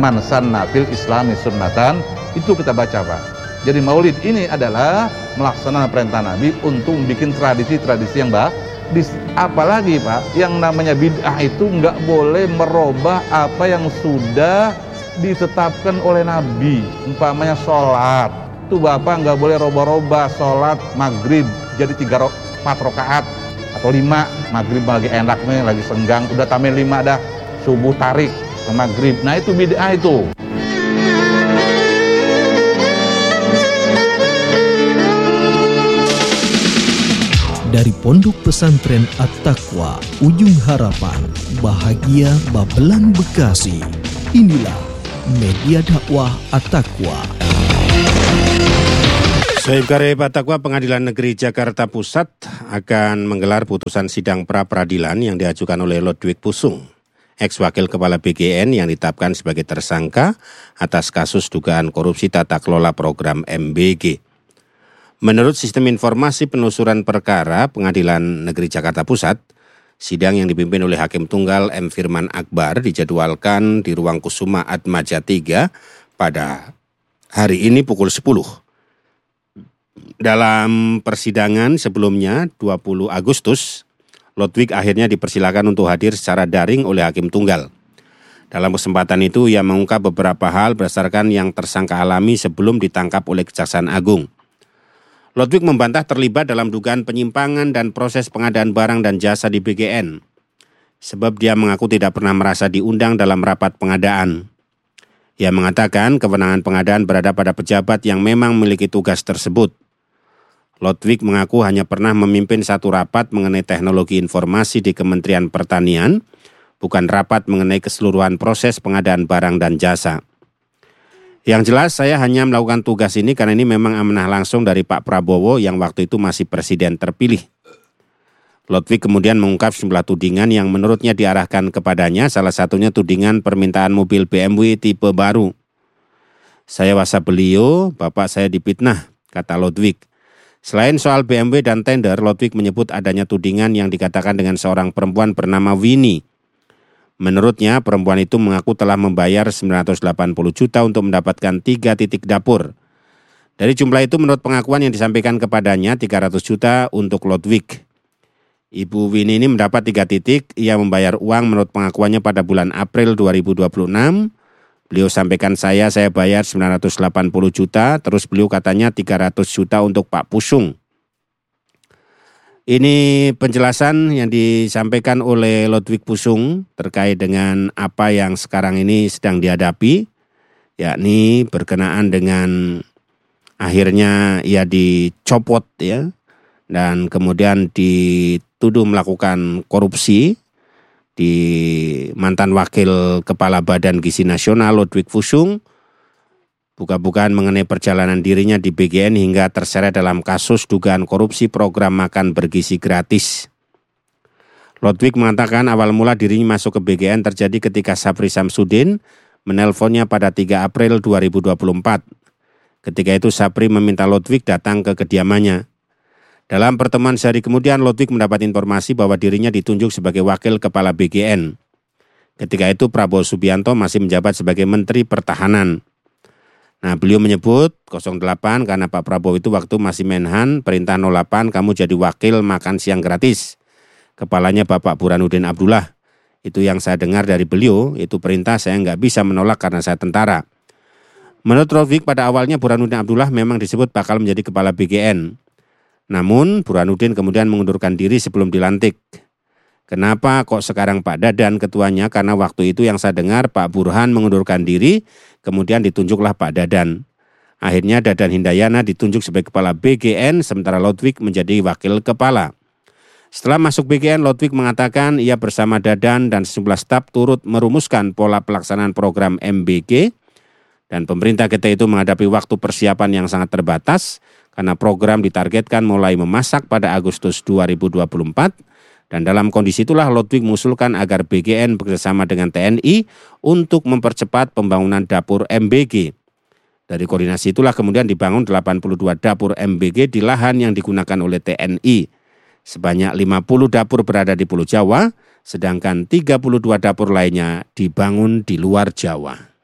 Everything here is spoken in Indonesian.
man sanna fil islami sunnatan, itu kita baca Pak. Jadi maulid ini adalah melaksanakan perintah Nabi untuk bikin tradisi-tradisi yang apalagi Pak, yang namanya bid'ah itu nggak boleh merubah apa yang sudah ditetapkan oleh Nabi. Umpamanya sholat, itu Bapak nggak boleh roba-roba sholat maghrib jadi 4 rakaat atau 5, maghrib lagi enak nih, lagi senggang, udah tambahin 5 dah, subuh tarik ke maghrib. Nah itu bid'ah itu. Dari Pondok Pesantren At-Taqwa, Ujung Harapan, Bahagia Babelan Bekasi. Inilah Media Dakwah At-Taqwa. Sohib Karib At-Taqwa, Pengadilan Negeri Jakarta Pusat akan menggelar putusan sidang pra-peradilan yang diajukan oleh Lodwig Pusung, ex-wakil Kepala BGN yang ditetapkan sebagai tersangka atas kasus dugaan korupsi tata kelola program MBG. Menurut Sistem Informasi Penelusuran Perkara Pengadilan Negeri Jakarta Pusat, sidang yang dipimpin oleh Hakim Tunggal M. Firman Akbar dijadwalkan di Ruang Kusuma Atmaja 3 pada hari ini pukul 10. Dalam persidangan sebelumnya 20 Agustus, Lodwig akhirnya dipersilakan untuk hadir secara daring oleh Hakim Tunggal. Dalam kesempatan itu ia mengungkap beberapa hal berdasarkan yang tersangka alami sebelum ditangkap oleh Kejaksaan Agung. Lodwig membantah terlibat dalam dugaan penyimpangan dan proses pengadaan barang dan jasa di BGN. Sebab dia mengaku tidak pernah merasa diundang dalam rapat pengadaan. Ia mengatakan kewenangan pengadaan berada pada pejabat yang memang memiliki tugas tersebut. Lodwig mengaku hanya pernah memimpin satu rapat mengenai teknologi informasi di Kementerian Pertanian, bukan rapat mengenai keseluruhan proses pengadaan barang dan jasa. Yang jelas saya hanya melakukan tugas ini karena ini memang amanah langsung dari Pak Prabowo yang waktu itu masih presiden terpilih. Lodwig kemudian mengungkap sejumlah tudingan yang menurutnya diarahkan kepadanya, salah satunya tudingan permintaan mobil BMW tipe baru. Saya wasa beliau, bapak saya dipitnah, kata Lodwig. Selain soal BMW dan tender, Lodwig menyebut adanya tudingan yang dikatakan dengan seorang perempuan bernama Winnie. Menurutnya, perempuan itu mengaku telah membayar 980 juta untuk mendapatkan 3 titik dapur. Dari jumlah itu menurut pengakuan yang disampaikan kepadanya 300 juta untuk Lodwig. Ibu Winnie ini mendapat 3 titik, ia membayar uang menurut pengakuannya pada bulan April 2026. Beliau sampaikan saya bayar 980 juta, terus beliau katanya 300 juta untuk Pak Pusung. Ini penjelasan yang disampaikan oleh Lodwig Pusung terkait dengan apa yang sekarang ini sedang dihadapi, yakni berkenaan dengan akhirnya ia dicopot ya, dan kemudian dituduh melakukan korupsi di mantan wakil Kepala Badan Gizi Nasional Lodwig Pusung. Buka-bukaan mengenai perjalanan dirinya di BGN hingga terseret dalam kasus dugaan korupsi program makan bergizi gratis. Lodwig mengatakan awal mula dirinya masuk ke BGN terjadi ketika Sapri Samsudin menelponnya pada 3 April 2024. Ketika itu Sapri meminta Lodwig datang ke kediamannya. Dalam pertemuan sehari kemudian Lodwig mendapat informasi bahwa dirinya ditunjuk sebagai wakil kepala BGN. Ketika itu Prabowo Subianto masih menjabat sebagai Menteri Pertahanan. Nah, beliau menyebut 08 karena Pak Prabowo itu waktu masih Menhan, perintah 08 kamu jadi wakil makan siang gratis. Kepalanya Bapak Burhanuddin Abdullah. Itu yang saya dengar dari beliau, itu perintah saya nggak bisa menolak karena saya tentara. Menurut Lodwig pada awalnya Burhanuddin Abdullah memang disebut bakal menjadi kepala BGN. Namun Burhanuddin kemudian mengundurkan diri sebelum dilantik. Kenapa kok sekarang Pak Dadan ketuanya? Karena waktu itu yang saya dengar Pak Burhan mengundurkan diri, kemudian ditunjuklah Pak Dadan. Akhirnya Dadan Hindayana ditunjuk sebagai kepala BGN, sementara Lodwig menjadi wakil kepala. Setelah masuk BGN, Lodwig mengatakan ia bersama Dadan dan sejumlah staf turut merumuskan pola pelaksanaan program MBG, dan pemerintah kita itu menghadapi waktu persiapan yang sangat terbatas, karena program ditargetkan mulai memasak pada Agustus 2024, dan dalam kondisi itulah Lodwig mengusulkan agar BGN bekerjasama dengan TNI untuk mempercepat pembangunan dapur MBG. Dari koordinasi itulah kemudian dibangun 82 dapur MBG di lahan yang digunakan oleh TNI. Sebanyak 50 dapur berada di Pulau Jawa, sedangkan 32 dapur lainnya dibangun di luar Jawa.